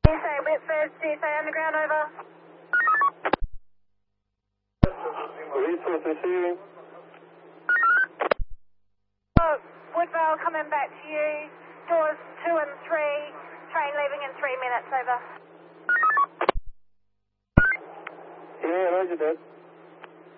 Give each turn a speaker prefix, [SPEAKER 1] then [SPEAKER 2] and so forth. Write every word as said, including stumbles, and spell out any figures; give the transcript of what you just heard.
[SPEAKER 1] say Whitford, do you say underground, over?
[SPEAKER 2] Resource receiving.
[SPEAKER 1] Oh, Woodvale coming back to you. Doors two and three. Train leaving in three minutes, over.
[SPEAKER 2] Yeah, roger that.